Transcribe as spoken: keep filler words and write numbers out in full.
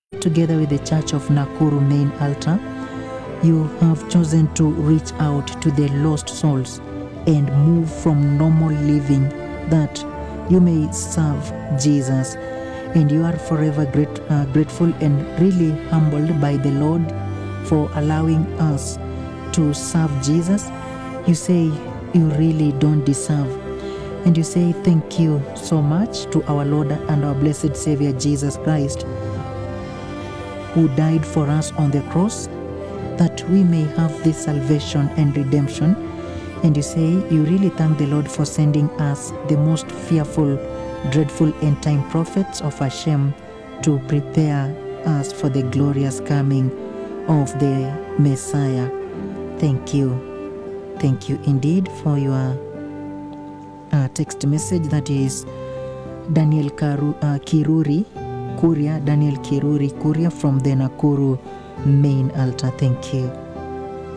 together with the Church of Nakuru Main Altar, you have chosen to reach out to the lost souls and move from normal living that you may serve Jesus. And you are forever great, uh, grateful and really humbled by the Lord for allowing us to serve Jesus. You say you really don't deserve. And you say thank you so much to our Lord and our blessed Savior Jesus Christ, who died for us on the cross, that we may have this salvation and redemption. And you say you really thank the Lord for sending us the most fearful, dreadful end time prophets of Hashem to prepare us for the glorious coming of the Messiah. Thank you. Thank you indeed for your uh, text message. That is Daniel Karu, uh, Kiruri Kuria, Daniel Kiruri Kuria from the Nakuru Main Altar. Thank you.